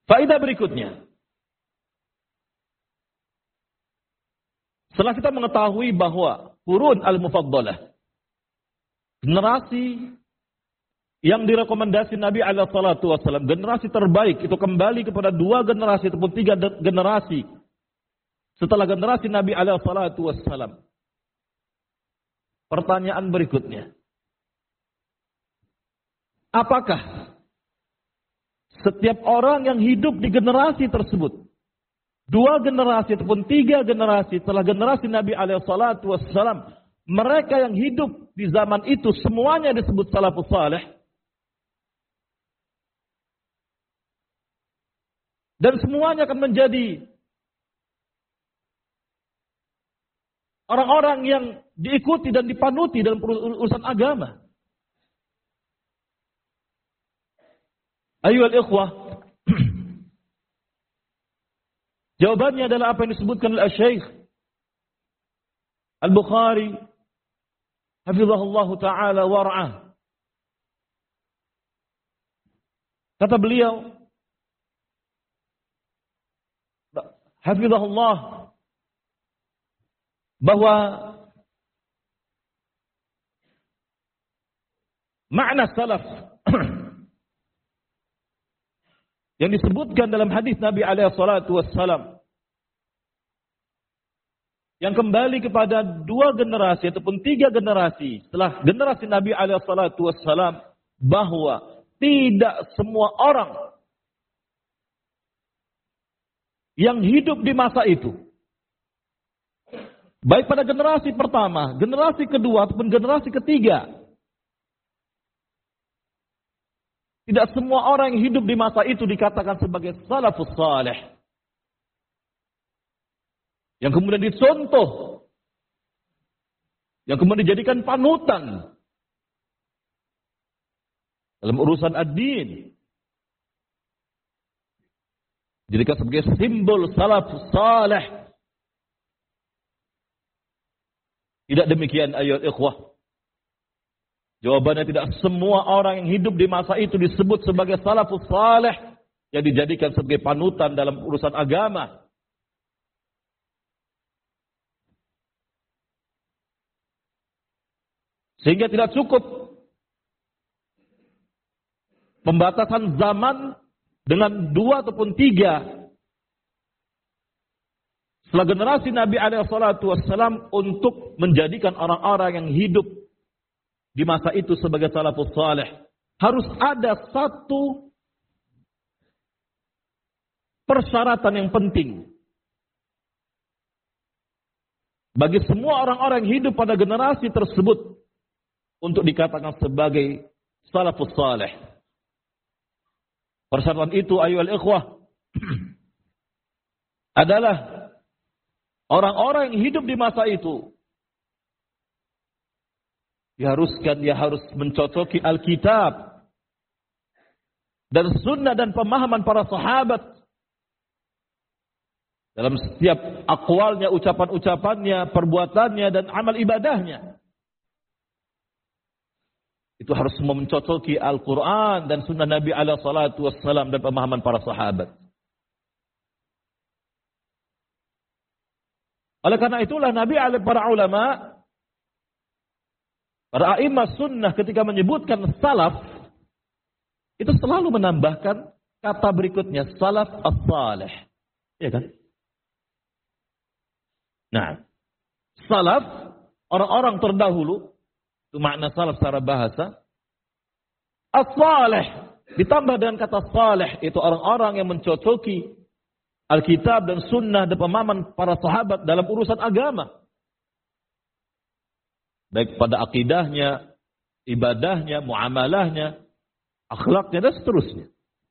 Faedah berikutnya. Setelah kita mengetahui bahwa qurun al-mufaddalah, generasi yang direkomendasi Nabi alaihi salatu wasallam, generasi terbaik itu kembali kepada dua generasi ataupun tiga generasi setelah generasi Nabi alaihi salatu wasallam. Pertanyaan berikutnya. Apakah setiap orang yang hidup di generasi tersebut, dua generasi ataupun tiga generasi setelah generasi Nabi alaihi salatu wassalam, mereka yang hidup di zaman itu semuanya disebut salafus saleh? Dan semuanya akan menjadi orang-orang yang diikuti dan dipanuti dalam urusan agama. Ayyuhal ikhwah, jawabannya adalah apa yang disebutkan oleh Syekh Al-Bukhari hafizahullah taala war'ah. Kata beliau hafizahullah bahwa makna salaf yang disebutkan dalam hadis Nabi alaihi salatu wassalam yang kembali kepada dua generasi ataupun tiga generasi setelah generasi Nabi alaihi salatu wassalam, bahwa tidak semua orang yang hidup di masa itu, baik pada generasi pertama, generasi kedua ataupun generasi ketiga, tidak semua orang yang hidup di masa itu dikatakan sebagai salafus saleh, yang kemudian dicontoh, yang kemudian dijadikan panutan dalam urusan ad-din, dijadikan sebagai simbol salafus saleh. Tidak demikian ayat ikhwah. Jawabannya tidak semua orang yang hidup di masa itu disebut sebagai salafus saleh yang dijadikan sebagai panutan dalam urusan agama. Sehingga tidak cukup pembatasan zaman dengan dua ataupun tiga setelah generasi Nabi alaihi salatu wassalam untuk menjadikan orang-orang yang hidup di masa itu sebagai salafus saleh. Harus ada satu persyaratan yang penting bagi semua orang-orang yang hidup pada generasi tersebut untuk dikatakan sebagai salafus saleh. Persyaratan itu ayyuhal ikhwah adalah orang-orang yang hidup di masa itu diharuskan dia harus mencocoki Alkitab dan sunnah dan pemahaman para sahabat dalam setiap aqwalnya, ucapan-ucapannya, perbuatannya dan amal ibadahnya. Itu harus mencocoki Al-Quran dan sunnah Nabi alaihi salatu wassalam dan pemahaman para sahabat. Oleh karena itulah Nabi alaihi para ulama, para a'imah sunnah ketika menyebutkan salaf, itu selalu menambahkan kata berikutnya, salaf as-salih. Iya kan? Nah, salaf, orang-orang terdahulu, itu makna salaf secara bahasa. As-salih, ditambah dengan kata salih, itu orang-orang yang mencocoki Alkitab dan sunnah dan pemahaman para sahabat dalam urusan agama. Baik pada akidahnya, ibadahnya, muamalahnya, akhlaknya dan seterusnya.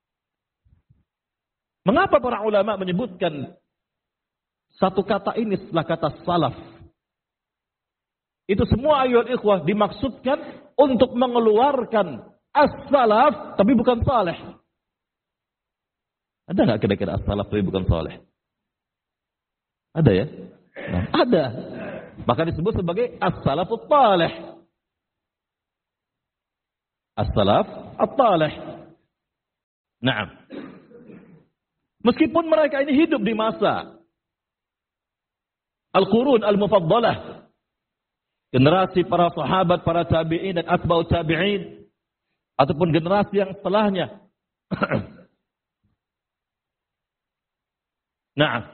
Mengapa para ulama menyebutkan satu kata ini setelah kata salaf? Itu semua ayat ikhwah dimaksudkan untuk mengeluarkan as-salaf tapi bukan saleh. Ada nggak kira-kira as-salaf tapi bukan saleh? Ada ya? Nah, ada. Maka disebut sebagai as-salafut talih. As-salaf at-talih. Naam. Meskipun mereka ini hidup di masa Al-Qurun Al-Mufaddalah, generasi para sahabat, para tabi'in dan atba'ut tabi'in, ataupun generasi yang setelahnya. Nah,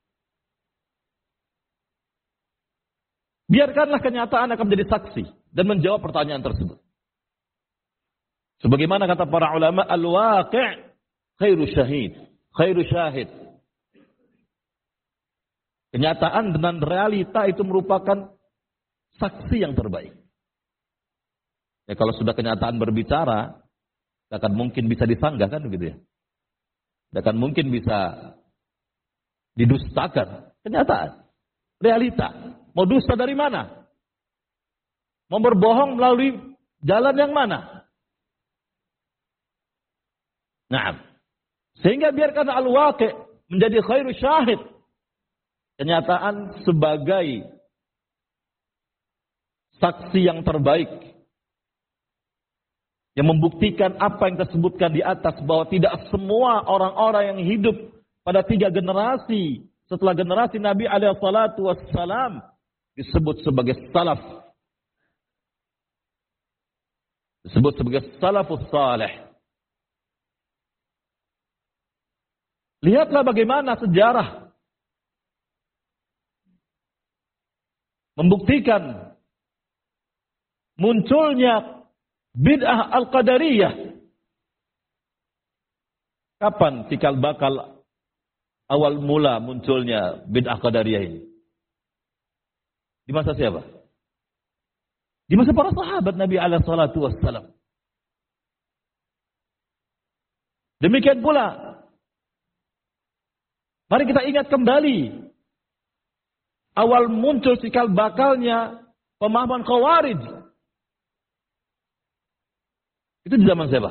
biarkanlah kenyataan akan menjadi saksi dan menjawab pertanyaan tersebut. Sebagaimana kata para ulama, al-waqi' khairu syahid. Kenyataan dengan realita itu merupakan saksi yang terbaik. Ya, kalau sudah kenyataan berbicara, tidak akan mungkin bisa disanggah, kan begitu ya. Tidak akan mungkin bisa didustakan. Kenyataan, realita. Mau dusta dari mana? Mau berbohong melalui jalan yang mana? Nah, sehingga biarkan al-waqi' menjadi khairu syahid. Kenyataan sebagai saksi yang terbaik, yang membuktikan apa yang tersebutkan di atas, bahwa tidak semua orang-orang yang hidup pada 3 generasi setelah generasi Nabi alaihi salatu wassalam disebut sebagai salaf, disebut sebagai salafus salih. Lihatlah bagaimana sejarah membuktikan munculnya bid'ah al-qadariyah. Kapan cikal bakal awal mula munculnya bid'ah qadariyah ini? Di masa siapa? Di masa para sahabat Nabi alaihi salatu wassalam. Demikian pula, mari kita ingat kembali awal muncul cikal bakalnya pemahaman Khawarij. Itu di zaman siapa?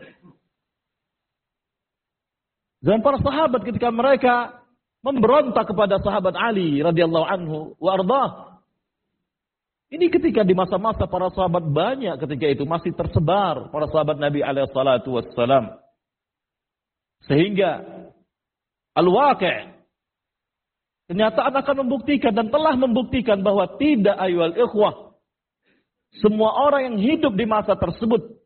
Zaman para sahabat ketika mereka memberontak kepada sahabat Ali radhiyallahu anhu wa ardhah. Ini ketika di masa-masa para sahabat banyak ketika itu masih tersebar para sahabat Nabi alaihi salatu wassalam. Sehingga al-waqi', kenyataan akan membuktikan dan telah membuktikan bahwa tidak, ayyuhal ikhwah, semua orang yang hidup di masa tersebut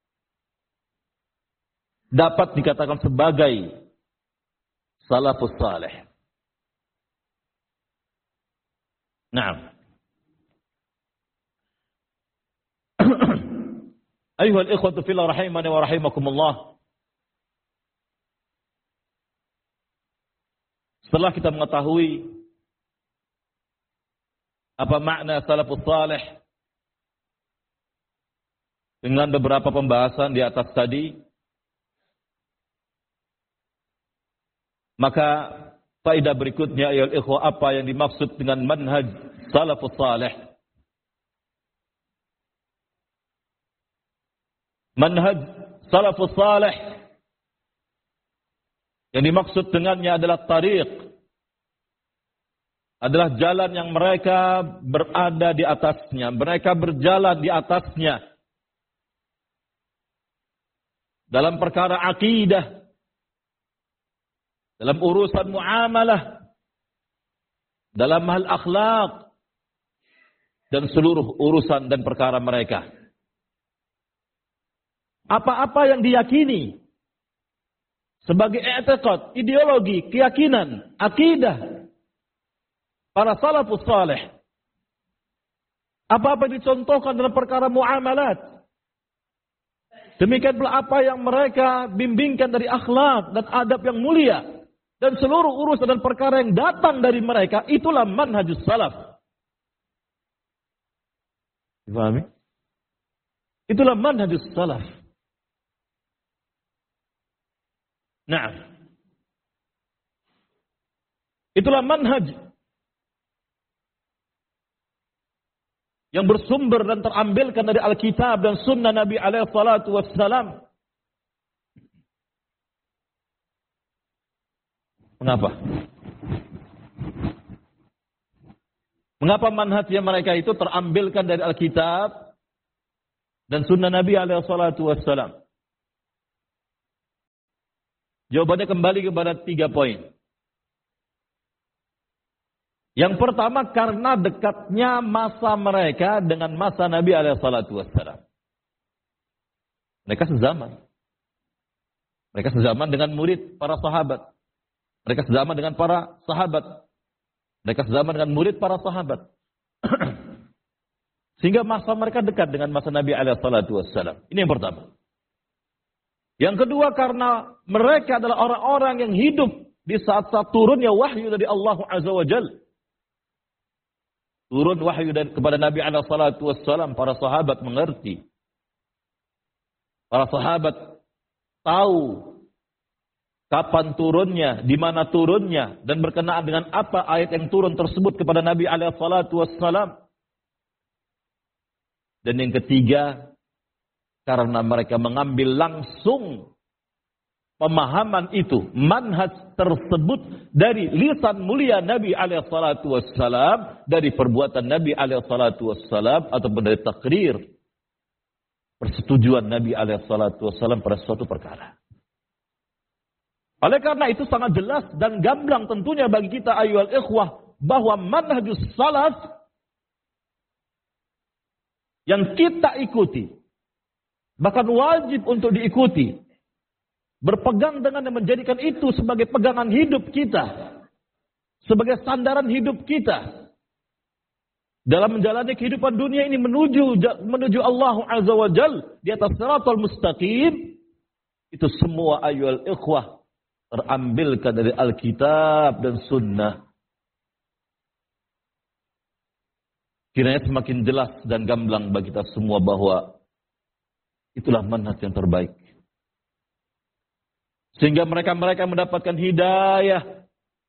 dapat dikatakan sebagai salafus salih. Naam. Ayyuhal ikhwatu fillah rahimani wa rahimakumullah. Setelah kita mengetahui apa makna salafus salih dengan beberapa pembahasan di atas tadi, maka faedah berikutnya ya ikhwah, apa yang dimaksud dengan manhaj salafus salih. Manhaj salafus salih yang dimaksud dengannya adalah tariq, adalah jalan yang mereka berada di atasnya, mereka berjalan di atasnya dalam perkara akidah, dalam urusan muamalah, dalam hal akhlak, dan seluruh urusan dan perkara mereka. Apa-apa yang diyakini sebagai i'tiqad, ideologi, keyakinan, akidah para salafus salih, apa-apa yang dicontohkan dalam perkara muamalat, demikian pula apa yang mereka bimbingkan dari akhlak dan adab yang mulia, dan seluruh urusan dan perkara yang datang dari mereka, itulah manhajus salaf. Difahami? Itulah manhajus salaf. Nah, itulah manhaj yang bersumber dan terambilkan dari Alkitab dan Sunnah Nabi alaihi salatu wassalam. Mengapa? Mengapa manhaj yang mereka itu terambilkan dari Alkitab dan Sunnah Nabi alaihi salatu wassalam? Jawabannya kembali kepada 3 poin. Yang pertama, karena dekatnya masa mereka dengan masa Nabi SAW. Mereka sezaman. Mereka sezaman dengan murid para sahabat. Mereka sezaman dengan para sahabat. Mereka sezaman dengan murid para sahabat. Sehingga masa mereka dekat dengan masa Nabi SAW. Ini yang pertama. Yang kedua, karena mereka adalah orang-orang yang hidup di saat-saat turunnya wahyu dari Allah Azza wa Jalla. Turun wahyu kepada Nabi SAW, para sahabat mengerti. Para sahabat tahu kapan turunnya, di mana turunnya, dan berkenaan dengan apa ayat yang turun tersebut kepada Nabi SAW. Dan yang ketiga, karena mereka mengambil langsung pemahaman itu, manhaj tersebut dari lisan mulia Nabi SAW, dari perbuatan Nabi SAW, ataupun dari takrir persetujuan Nabi SAW pada suatu perkara. Oleh karena itu sangat jelas dan gamblang tentunya bagi kita ayyuhal ikhwah, bahwa manhajus salaf yang kita ikuti, bahkan wajib untuk diikuti, berpegang dengan yang menjadikan itu sebagai pegangan hidup kita, sebagai sandaran hidup kita dalam menjalani kehidupan dunia ini menuju Allah Azza wa Jalla di atas shiratal mustaqim. Itu semua ayyuhal ikhwah terambilkan dari Alkitab dan Sunnah. Kiranya semakin jelas dan gamblang bagi kita semua bahwa itulah manhaj yang terbaik. Sehingga mereka mendapatkan hidayah,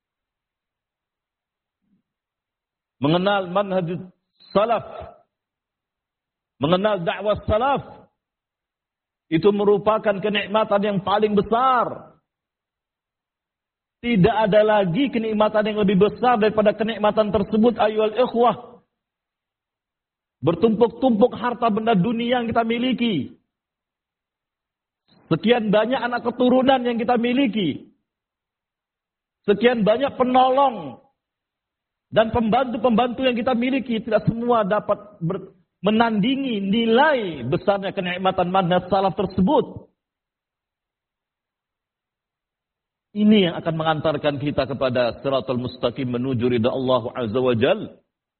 mengenal manhaj salaf, mengenal dakwah salaf. Itu merupakan kenikmatan yang paling besar. Tidak ada lagi kenikmatan yang lebih besar daripada kenikmatan tersebut ayyuhal ikhwah. Bertumpuk-tumpuk harta benda dunia yang kita miliki. Sekian banyak anak keturunan yang kita miliki. Sekian banyak penolong dan pembantu-pembantu yang kita miliki. Tidak semua dapat menandingi nilai besarnya kenikmatan manhaj salaf tersebut. Ini yang akan mengantarkan kita kepada shiratal mustaqim menuju ridha Allah Azza wa Jalla.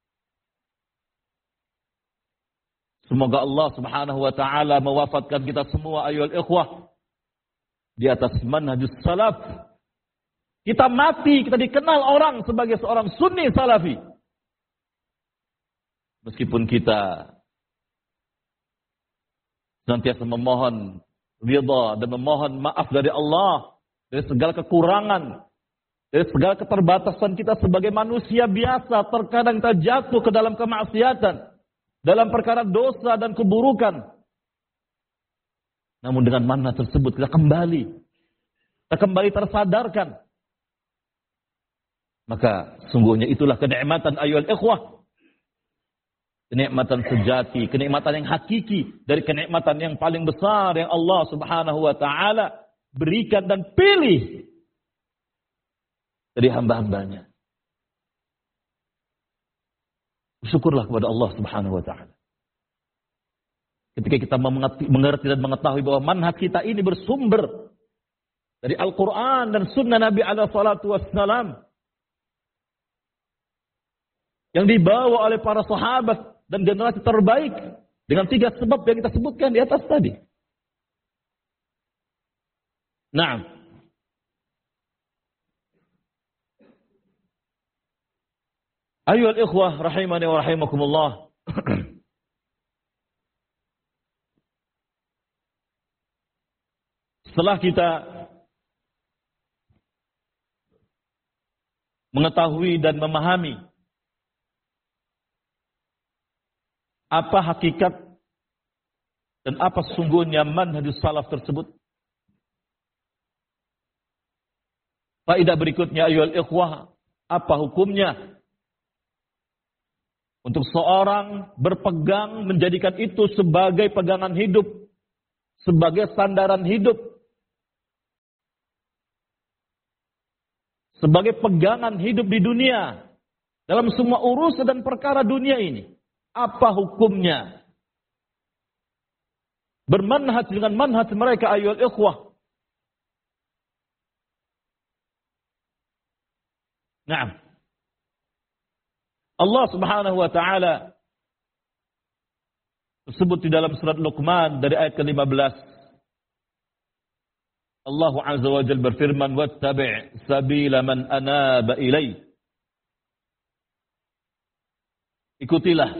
Semoga Allah Subhanahu wa taala mewafatkan kita semua ayyuhal ikhwah di atas manhajus salaf. Kita mati, kita dikenal orang sebagai seorang sunni salafi. Meskipun kita senantiasa memohon ridha dan memohon maaf dari Allah dari segala kekurangan, dari segala keterbatasan kita sebagai manusia biasa, terkadang kita jatuh ke dalam kemaksiatan, dalam perkara dosa dan keburukan. Namun dengan manhaj tersebut kita kembali tersadarkan. Maka sungguhnya itulah kenikmatan ayyuhal ikhwah. Kenikmatan sejati, kenikmatan yang hakiki, dari kenikmatan yang paling besar yang Allah Subhanahu wa taala berikan dan pilih dari hamba-hambanya. Bersyukurlah kepada Allah Subhanahu wa taala. Ketika kita mengerti dan mengetahui bahwa manhaj kita ini bersumber dari Al-Quran dan Sunnah Nabi SAW yang dibawa oleh para sahabat dan generasi terbaik dengan 3 sebab yang kita sebutkan di atas tadi. Naam. Ayyuhal ikhwah rahimani wa rahimakumullah. Setelah kita mengetahui dan memahami apa hakikat dan apa sesungguhnya manhajus salaf tersebut, faedah berikutnya ayyuhal ikhwah, apa hukumnya untuk seorang berpegang menjadikan itu sebagai pegangan hidup, sebagai sandaran hidup, sebagai pegangan hidup di dunia dalam semua urusan dan perkara dunia ini. Apa hukumnya? Bermanhaj dengan manhaj mereka ayyuhal ikhwah. Naam. Allah Subhanahu wa taala tersebut di dalam surat Luqman dari ayat ke-15. Allah Azza wa Jalla berfirman, "Wattabi' sabila man anaba ilai." Ikutilah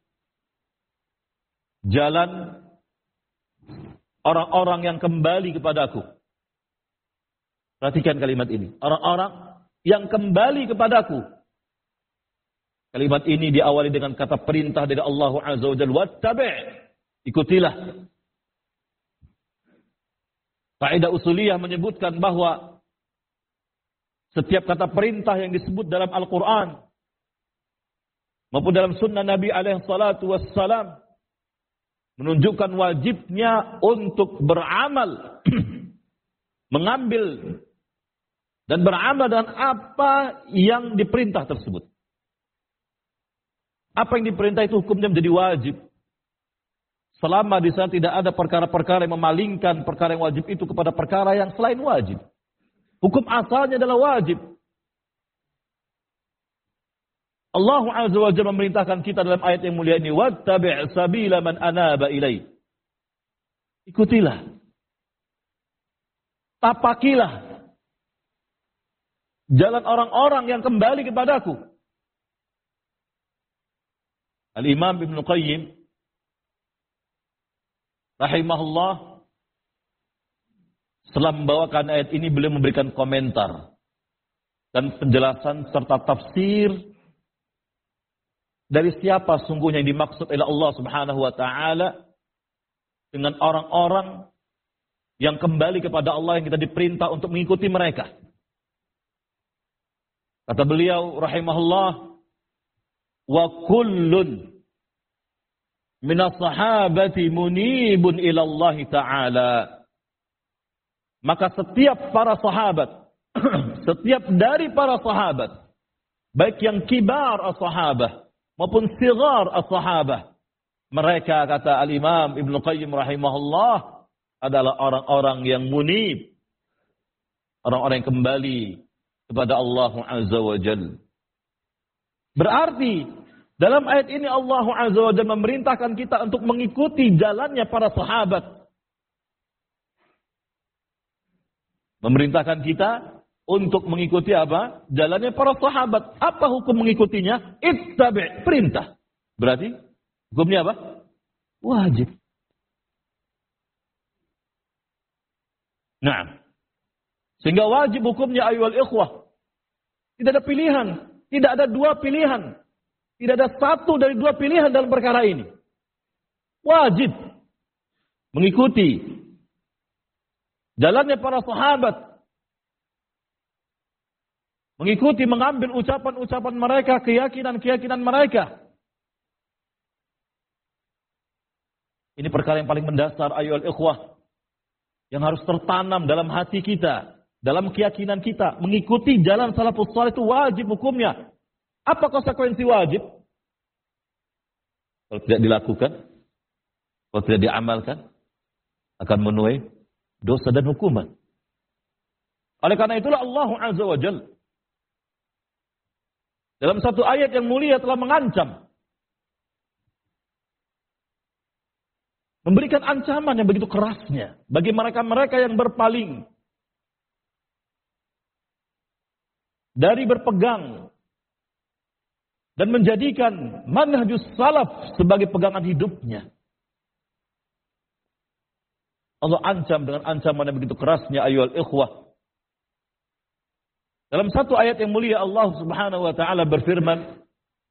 jalan orang-orang yang kembali kepadaku. Perhatikan kalimat ini. Orang-orang yang kembali kepadaku. Kalimat ini diawali dengan kata perintah dari Allah Azza wa Jalla. Wattabi'. Ikutilah. Kaidah usuliyah menyebutkan bahwa setiap kata perintah yang disebut dalam Al-Quran maupun dalam sunnah Nabi alaihi salatu wassalam menunjukkan wajibnya untuk beramal, mengambil dan beramal dengan apa yang diperintah tersebut. Apa yang diperintah itu hukumnya menjadi wajib. Selama di sana tidak ada perkara-perkara yang memalingkan perkara yang wajib itu kepada perkara yang selain wajib. Hukum asalnya adalah wajib. Allah Azza wa Jalla memerintahkan kita dalam ayat yang mulia ini, wattabi' sabila man anaba ilai. Ikutilah. Tapakilah jalan orang-orang yang kembali kepadaku. Al-Imam Ibn Qayyim rahimahullah setelah membawakan ayat ini beliau memberikan komentar dan penjelasan serta tafsir dari siapa sungguhnya yang dimaksud oleh Allah Subhanahu wa taala dengan orang-orang yang kembali kepada Allah yang kita diperintah untuk mengikuti mereka. Kata beliau rahimahullah, wa kullun minas sahabati munibun ila Allah taala. Maka setiap para sahabat, setiap dari para sahabat, baik yang kibar as-sahabah maupun sigar as-sahabah, mereka kata al-Imam Ibn Qayyim rahimahullah adalah orang-orang yang munib, orang-orang yang kembali kepada Allah Azza wa Jalla. Berarti dalam ayat ini Allah Azza wa Jalla memerintahkan kita untuk mengikuti jalannya para sahabat. Memerintahkan kita untuk mengikuti apa? Jalannya para sahabat. Apa hukum mengikutinya? Ittabi', perintah. Berarti hukumnya apa? Wajib. Nah, sehingga wajib hukumnya ayyuhal ikhwah. Tidak ada pilihan, tidak ada dua pilihan. Tidak ada satu dari dua pilihan dalam perkara ini. Wajib mengikuti jalannya para sahabat. Mengikuti, mengambil ucapan-ucapan mereka, keyakinan-keyakinan mereka. Ini perkara yang paling mendasar ayyuhal ikhwah. Yang harus tertanam dalam hati kita, dalam keyakinan kita. Mengikuti jalan salafus salih itu wajib hukumnya. Apa konsekuensi wajib? Kalau tidak dilakukan, kalau tidak diamalkan, akan menuai dosa dan hukuman. Oleh karena itulah Allah Azza wa Jalla dalam satu ayat yang mulia telah mengancam, memberikan ancaman yang begitu kerasnya bagi mereka-mereka yang berpaling dari berpegang dan menjadikan manhajus salaf sebagai pegangan hidupnya. Allah ancam dengan ancaman yang begitu kerasnya ayyuhal ikhwah. Dalam satu ayat yang mulia Allah Subhanahu wa taala berfirman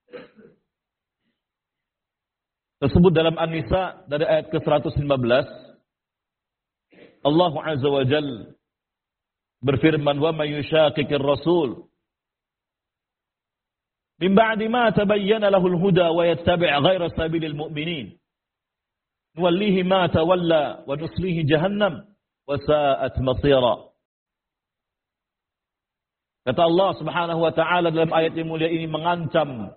tersebut dalam An-Nisa dari ayat ke-115. Allah Azza wa Jalla berfirman, "Wa may yushaqiqir rasul min ba'di ma tabayyana lahul huda wa yattabi' ghayra sabilil mu'minin nuwallihi ma tawalla wa nuslihi jahannam wa sa'at masira." Kata Allah Subhanahu wa taala dalam ayat yang mulia ini mengancam.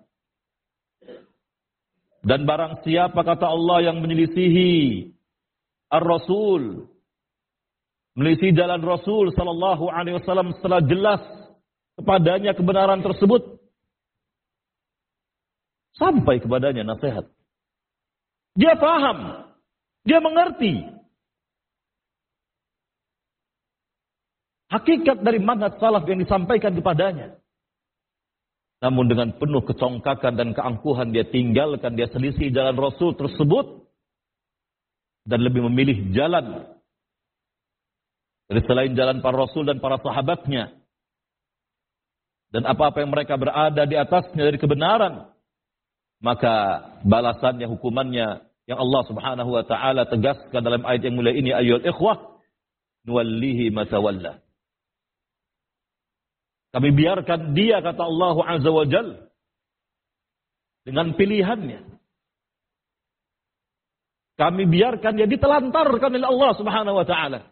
Dan barang siapa kata Allah yang menyelisihi Ar-Rasul, menyelisihi jalan Rasul sallallahu alaihi wasallam setelah jelas kepadanya kebenaran tersebut, sampai kepadanya nasihat. Dia paham, dia mengerti hakikat dari manhaj salaf yang disampaikan kepadanya. Namun dengan penuh kecongkakan dan keangkuhan dia tinggalkan, dia selisih jalan Rasul tersebut dan lebih memilih jalan dari selain jalan para Rasul dan para sahabatnya. Dan apa-apa yang mereka berada di atasnya dari kebenaran, maka balasannya, hukumannya yang Allah Subhanahu wa taala tegaskan dalam ayat yang mulia ini, ayyuhal ikhwah, nuwallihi ma tawalla. Kami biarkan dia, kata Allah Azza wa Jal, dengan pilihannya. Kami biarkan dia ditelantarkan oleh Allah Subhanahu wa taala.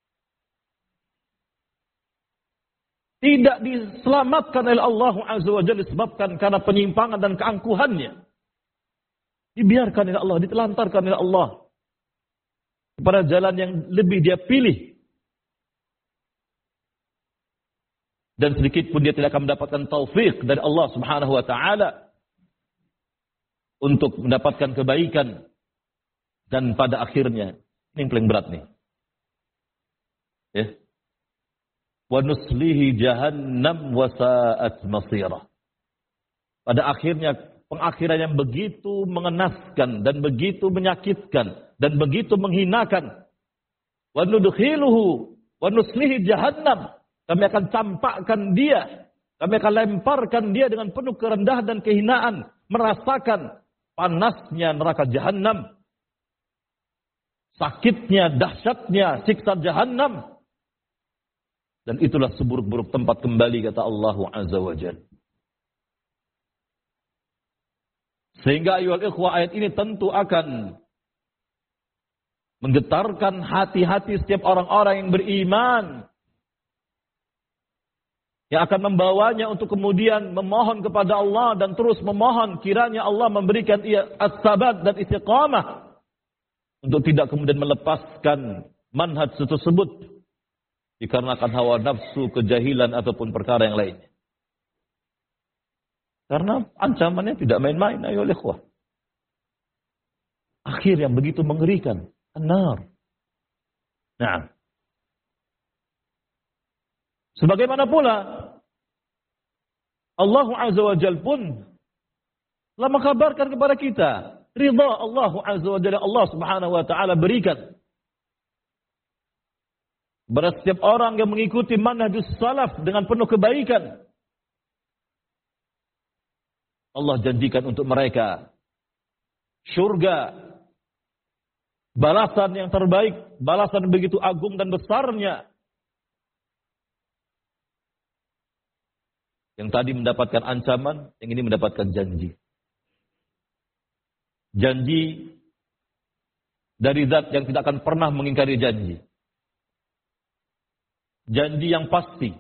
Tidak diselamatkan oleh Allah Azza wa Jalla disebabkan karena penyimpangan dan keangkuhannya. Dibiarkan oleh Allah, ditelantarkan oleh Allah kepada jalan yang lebih dia pilih. Dan sedikit pun dia tidak akan mendapatkan taufik dari Allah Subhanahu wa taala untuk mendapatkan kebaikan. Dan pada akhirnya, ini yang paling berat nih. Ya. Wa nuslihi jahannam wa sa'at masira. Pada akhirnya pengakhiran yang begitu mengenaskan dan begitu menyakitkan dan begitu menghinakan. Wa nudkhiluhu wa nuslihi jahannam. Kami akan campakkan dia. Kami akan lemparkan dia dengan penuh kerendahan dan kehinaan. Merasakan panasnya neraka jahannam. Sakitnya, dahsyatnya, siksa jahannam. Dan itulah seburuk-buruk tempat kembali, kata Allah Azza wa Jalla. Sehingga ayyuhal ikhwah, ayat ini tentu akan menggetarkan hati-hati setiap orang-orang yang beriman. Yang akan membawanya untuk kemudian memohon kepada Allah dan terus memohon kiranya Allah memberikan ia as-sabat dan istiqamah untuk tidak kemudian melepaskan manhaj tersebut dikarenakan hawa nafsu, kejahilan ataupun perkara yang lainnya. Karena ancamannya tidak main-main, ayo ikhwah. Akhir yang begitu mengerikan, an-nar. Nah, sebagaimana pula Allah Azza wa Jalla pun telah mengkabarkan kepada kita ridha Allah Azza wa Jalla, Allah Subhanahu wa taala berikan kepada setiap orang yang mengikuti manhajus salaf dengan penuh kebaikan. Allah janjikan untuk mereka syurga, balasan yang terbaik, balasan begitu agung dan besarnya. Yang tadi mendapatkan ancaman, yang ini mendapatkan janji. Janji dari zat yang tidak akan pernah mengingkari janji. Janji yang pasti.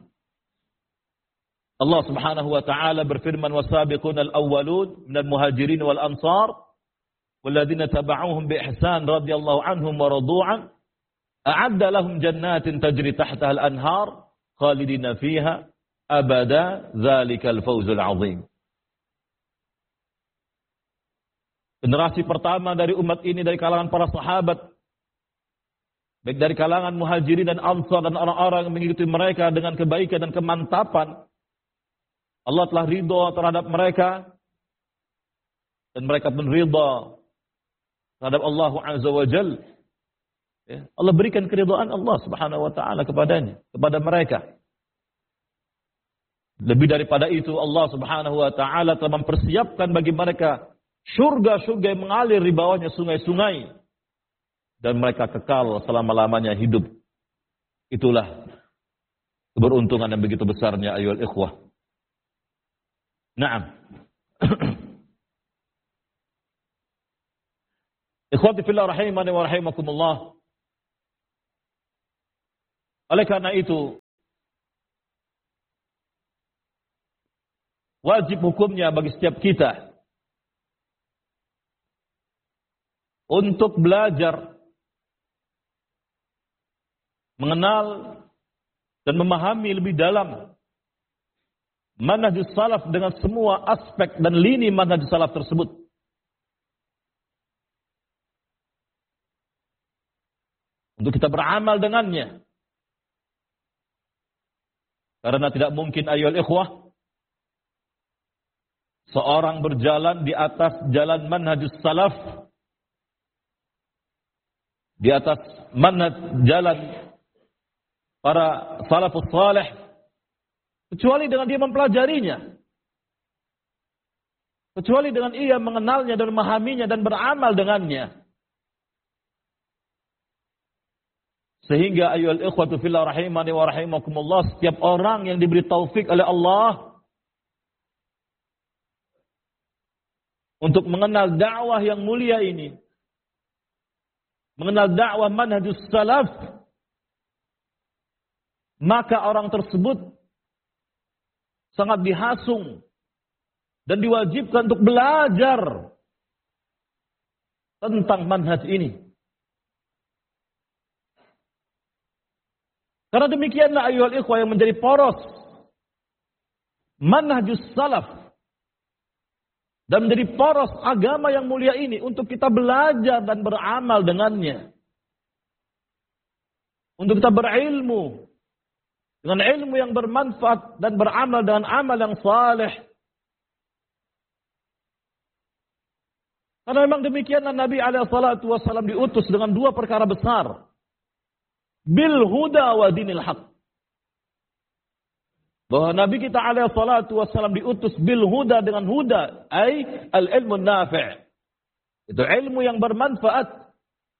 Allah Subhanahu wa taala berfirman, "Was-sabiqunal awwalun minal muhajirin wal ansar walladzina tabauhum bi ihsan radhiyallahu anhum wa radu'an a'adda lahum jannatin tajri tahtaha al-anhar khalidina fiha abada dzalikal fawzul 'adzim." Generasi pertama dari umat ini dari kalangan para sahabat, baik dari kalangan muhajirin dan ansar dan orang-orang yang mengikuti mereka dengan kebaikan dan kemantapan, Allah telah ridha terhadap mereka dan mereka pun ridha terhadap Allah Azza wa Jalla. Ya, Allah berikan keridhaan Allah Subhanahu wa taala kepada mereka. Lebih daripada itu, Allah Subhanahu wa taala telah mempersiapkan bagi mereka surga-surga yang mengalir di bawahnya sungai-sungai dan mereka kekal selama-lamanya hidup. Itulah keberuntungan yang begitu besarnya ayyuhal ikhwah. Naam. Ikhwati fillah rahimani wa rahimakumullah. Oleh karena itu, wajib hukumnya bagi setiap kita untuk belajar, mengenal dan memahami lebih dalam manhajus salaf dengan semua aspek dan lini manhajus salaf tersebut. Untuk kita beramal dengannya. Karena tidak mungkin ayyuhal ikhwah seorang berjalan di atas jalan manhajus salaf, di atas manhaj jalan para salafus salih, kecuali dengan dia mempelajarinya, kecuali dengan ia mengenalnya dan memahaminya dan beramal dengannya. Sehingga ayyuhal ikhwatu fillah rahimani wa rahimakumullah, setiap orang yang diberi taufik oleh Allah untuk mengenal dakwah yang mulia ini, mengenal dakwah manhajus salaf, maka orang tersebut sangat dihasung dan diwajibkan untuk belajar tentang manhaj ini. Karena demikianlah ayyuhal ikhwah yang menjadi poros manhajus salaf dan menjadi poros agama yang mulia ini untuk kita belajar dan beramal dengannya. Untuk kita berilmu dengan ilmu yang bermanfaat dan beramal dengan amal yang saleh. Karena memang demikianlah Nabi SAW diutus dengan dua perkara besar. Bil huda wa dinil haq. Bahwa Nabi kita SAW diutus bil huda dengan huda, ay al ilmu nafi'. Itu ilmu yang bermanfaat,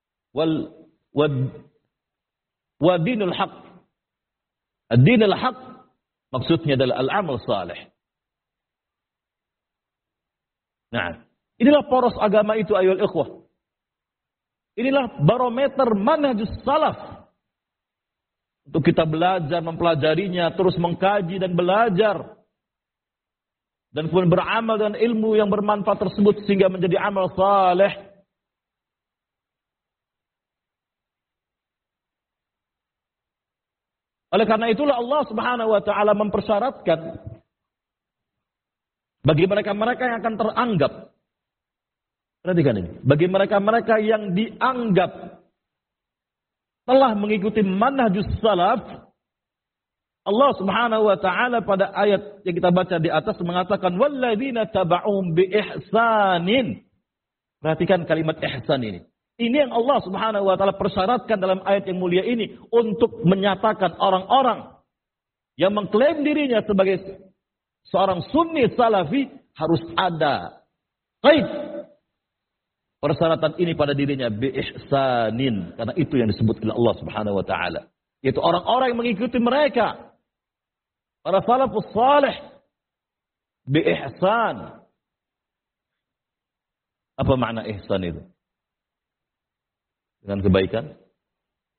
wa dinul haq. Ad-dinul haq maksudnya adalah al-amal salih. Nah, inilah poros agama itu ayyuhal ikhwah. Inilah barometer manhajus salaf. Untuk kita belajar, mempelajarinya, terus mengkaji dan belajar. Dan kemudian beramal dengan ilmu yang bermanfaat tersebut sehingga menjadi amal saleh. Oleh karena itulah Allah Subhanahu wa taala mempersyaratkan bagi mereka-mereka yang akan teranggap. Perhatikan ini, bagi mereka-mereka yang dianggap telah mengikuti manhajus salaf, Allah Subhanahu wa taala pada ayat yang kita baca di atas mengatakan walladzina taba'uhum bi ihsanin. Perhatikan kalimat ihsan ini. Ini yang Allah Subhanahu wa taala persyaratkan dalam ayat yang mulia ini untuk menyatakan orang-orang yang mengklaim dirinya sebagai seorang sunni salafi harus ada qaid persyaratan ini pada dirinya bi ihsanin, karena itu yang disebut oleh Allah Subhanahu wa taala, yaitu orang-orang yang mengikuti mereka para salafus salih bi ihsan. Apa makna ihsan itu? Dengan kebaikan?